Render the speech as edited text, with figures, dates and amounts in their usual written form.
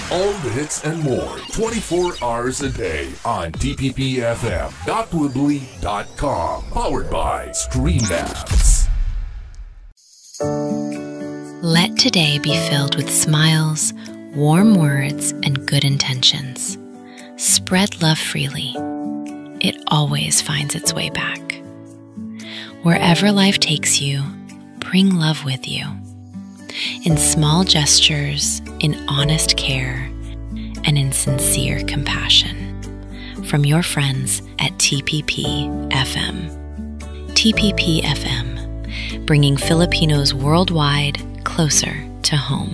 All the hits and more 24 hours a day on tppfm.weebly.com. Powered by StreamLabs. Let today be filled with smiles, warm words, and good intentions. Spread love freely. It always finds its way back. Wherever life takes you, bring love with you. In small gestures, in honest care, and in sincere compassion. From your friends at TPP FM. TPP FM, bringing Filipinos worldwide closer to home.